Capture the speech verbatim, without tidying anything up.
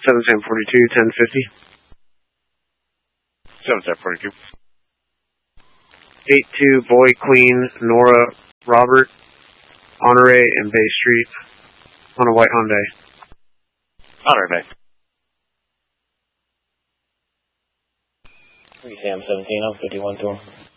seven seven forty-two, ten fifty. seven seven forty-two. eight two Boy, Queen, Nora, Robert, Honore, and Bay Street on a white Hyundai. Honor Bay. three Sam seventeen, I'm fifty-one to him.